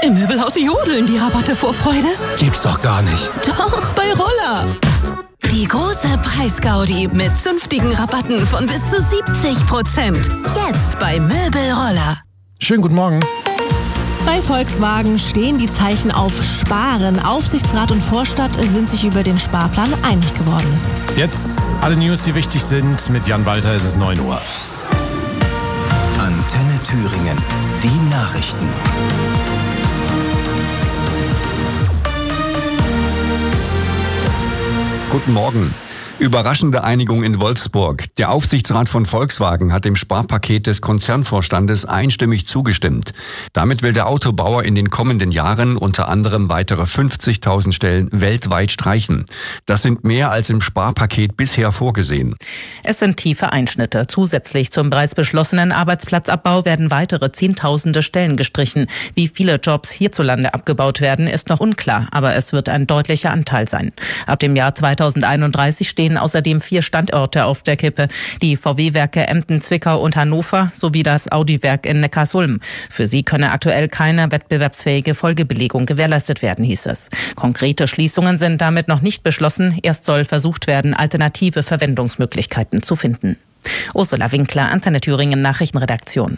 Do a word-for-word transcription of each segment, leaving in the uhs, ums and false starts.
Im Möbelhaus jodeln die Rabatte vor Freude. Gibt's doch gar nicht. Doch, bei Roller. Die große Preisgaudi mit zünftigen Rabatten von bis zu siebzig Prozent. Jetzt bei Möbelroller. Schönen guten Morgen. Bei Volkswagen stehen die Zeichen auf Sparen. Aufsichtsrat und Vorstand sind sich über den Sparplan einig geworden. Jetzt alle News, die wichtig sind. Mit Jan Walter ist es neun Uhr. Antenne Thüringen. Die Nachrichten. Guten Morgen. Überraschende Einigung in Wolfsburg. Der Aufsichtsrat von Volkswagen hat dem Sparpaket des Konzernvorstandes einstimmig zugestimmt. Damit will der Autobauer in den kommenden Jahren unter anderem weitere fünfzigtausend Stellen weltweit streichen. Das sind mehr als im Sparpaket bisher vorgesehen. Es sind tiefe Einschnitte. Zusätzlich zum bereits beschlossenen Arbeitsplatzabbau werden weitere Zehntausende Stellen gestrichen. Wie viele Jobs hierzulande abgebaut werden, ist noch unklar, aber es wird ein deutlicher Anteil sein. Ab dem Jahr zweitausendeinunddreißig stehen außerdem vier Standorte auf der Kippe. Die V W-Werke Emden, Zwickau und Hannover sowie das Audi-Werk in Neckarsulm. Für sie könne aktuell keine wettbewerbsfähige Folgebelegung gewährleistet werden, hieß es. Konkrete Schließungen sind damit noch nicht beschlossen. Erst soll versucht werden, alternative Verwendungsmöglichkeiten zu finden. Ursula Winkler, Antenne Thüringen Nachrichtenredaktion.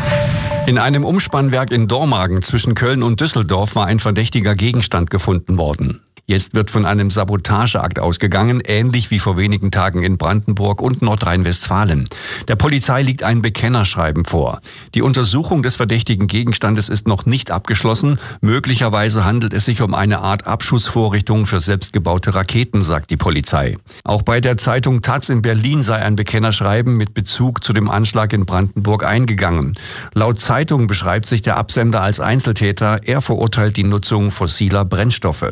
In einem Umspannwerk in Dormagen zwischen Köln und Düsseldorf war ein verdächtiger Gegenstand gefunden worden. Jetzt wird von einem Sabotageakt ausgegangen, ähnlich wie vor wenigen Tagen in Brandenburg und Nordrhein-Westfalen. Der Polizei liegt ein Bekennerschreiben vor. Die Untersuchung des verdächtigen Gegenstandes ist noch nicht abgeschlossen. Möglicherweise handelt es sich um eine Art Abschussvorrichtung für selbstgebaute Raketen, sagt die Polizei. Auch bei der Zeitung Taz in Berlin sei ein Bekennerschreiben mit Bezug zu dem Anschlag in Brandenburg eingegangen. Laut Zeitung beschreibt sich der Absender als Einzeltäter. Er verurteilt die Nutzung fossiler Brennstoffe.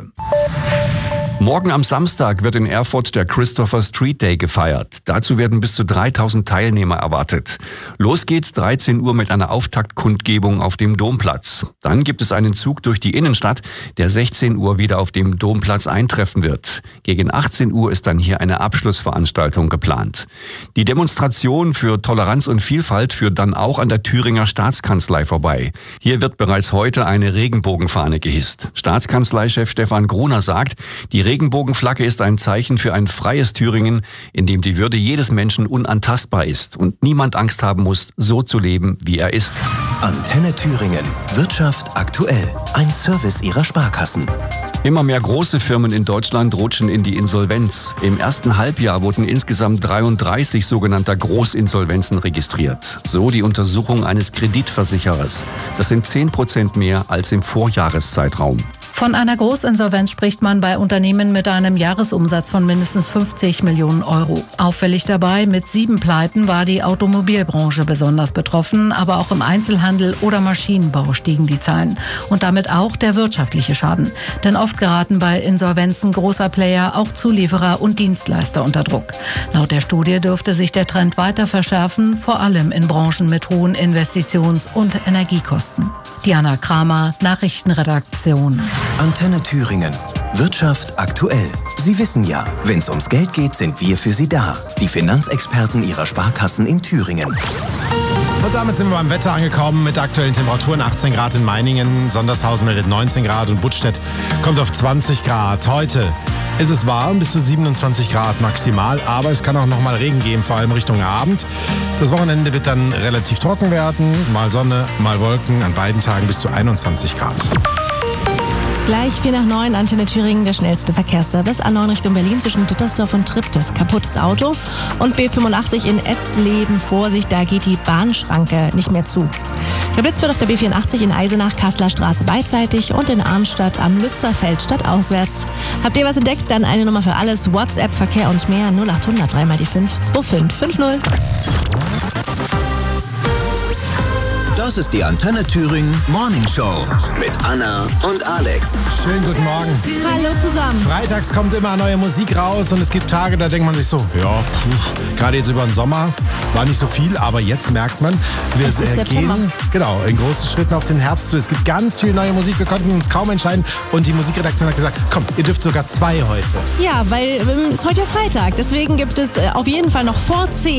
Morgen am Samstag wird in Erfurt der Christopher Street Day gefeiert. Dazu werden bis zu dreitausend Teilnehmer erwartet. Los geht's dreizehn Uhr mit einer Auftaktkundgebung auf dem Domplatz. Dann gibt es einen Zug durch die Innenstadt, der sechzehn Uhr wieder auf dem Domplatz eintreffen wird. Gegen achtzehn Uhr ist dann hier eine Abschlussveranstaltung geplant. Die Demonstration für Toleranz und Vielfalt führt dann auch an der Thüringer Staatskanzlei vorbei. Hier wird bereits heute eine Regenbogenfahne gehisst. Staatskanzleichef Stefan Gruner sagt, die Regenbogenflagge ist ein Zeichen für ein freies Thüringen, in dem die Würde jedes Menschen unantastbar ist und niemand Angst haben muss, so zu leben, wie er ist. Antenne Thüringen. Wirtschaft aktuell. Ein Service ihrer Sparkassen. Immer mehr große Firmen in Deutschland rutschen in die Insolvenz. Im ersten Halbjahr wurden insgesamt dreiunddreißig sogenannter Großinsolvenzen registriert. So die Untersuchung eines Kreditversicherers. Das sind zehn Prozent mehr als im Vorjahreszeitraum. Von einer Großinsolvenz spricht man bei Unternehmen mit einem Jahresumsatz von mindestens fünfzig Millionen Euro. Auffällig dabei, mit sieben Pleiten war die Automobilbranche besonders betroffen, aber auch im Einzelhandel oder Maschinenbau stiegen die Zahlen. Und damit auch der wirtschaftliche Schaden. Denn oft geraten bei Insolvenzen großer Player auch Zulieferer und Dienstleister unter Druck. Laut der Studie dürfte sich der Trend weiter verschärfen, vor allem in Branchen mit hohen Investitions- und Energiekosten. Diana Kramer, Nachrichtenredaktion. Antenne Thüringen. Wirtschaft aktuell. Sie wissen ja, wenn es ums Geld geht, sind wir für Sie da. Die Finanzexperten Ihrer Sparkassen in Thüringen. Und damit sind wir beim Wetter angekommen mit aktuellen Temperaturen. achtzehn Grad in Meiningen, Sondershausen meldet neunzehn Grad und Buttstedt kommt auf zwanzig Grad. Heute ist es warm, bis zu siebenundzwanzig Grad maximal, aber es kann auch noch mal Regen geben, vor allem Richtung Abend. Das Wochenende wird dann relativ trocken werden, mal Sonne, mal Wolken, an beiden Tagen bis zu einundzwanzig Grad. Gleich vier nach neun, Antenne Thüringen, der schnellste Verkehrsservice. A neun Richtung Berlin zwischen Dittersdorf und Triptis. Kaputtes Auto. Und B fünfundachtzig in Etzleben. Vorsicht, da geht die Bahnschranke nicht mehr zu. Geblitzt wird auf der B vierundachtzig in Eisenach, Kasseler Straße beidseitig und in Arnstadt am Lützerfeld stadtauswärts. Habt ihr was entdeckt? Dann eine Nummer für alles. WhatsApp, Verkehr und mehr. null achthundert drei mal die fünf zwei fünf fünf null. Das ist die Antenne Thüringen Morning Show mit Anna und Alex. Schönen guten Morgen. Hallo zusammen. Freitags kommt immer neue Musik raus und es gibt Tage, da denkt man sich so, ja, pf, gerade jetzt über den Sommer war nicht so viel, aber jetzt merkt man, wir äh, gehen genau, in großen Schritten auf den Herbst zu. Es gibt ganz viel neue Musik, wir konnten uns kaum entscheiden und die Musikredaktion hat gesagt, komm, ihr dürft sogar zwei heute. Ja, weil es ähm, ist heute ja Freitag, deswegen gibt es äh, auf jeden Fall noch vor zehn